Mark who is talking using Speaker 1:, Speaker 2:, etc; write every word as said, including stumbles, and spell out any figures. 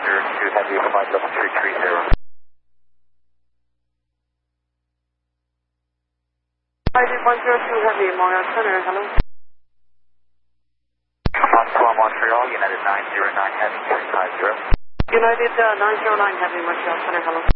Speaker 1: zero two Heavy, flight level three three zero.
Speaker 2: United one zero two Heavy, Montreal Center, hello.
Speaker 1: Montreal, Montreal, United nine zero nine Heavy, three five zero.
Speaker 2: United uh, nine zero nine Heavy, Montreal Center, hello.